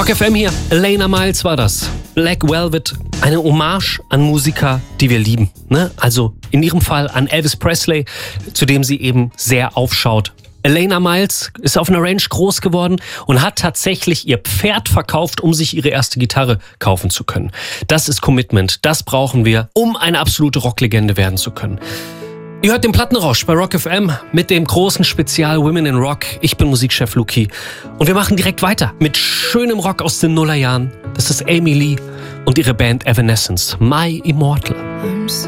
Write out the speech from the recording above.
Rock FM hier, Elena Miles war das. Black Velvet, eine Hommage an Musiker, die wir lieben. Ne? Also in ihrem Fall an Elvis Presley, zu dem sie eben sehr aufschaut. Elena Miles ist auf einer Ranch groß geworden und hat tatsächlich ihr Pferd verkauft, um sich ihre erste Gitarre kaufen zu können. Das ist Commitment, das brauchen wir, um eine absolute Rocklegende werden zu können. Ihr hört den Plattenrausch bei Rock FM mit dem großen Spezial Women in Rock. Ich bin Musikchef Luki und wir machen direkt weiter mit schönem Rock aus den Nullerjahren. Das ist Amy Lee und ihre Band Evanescence, My Immortal.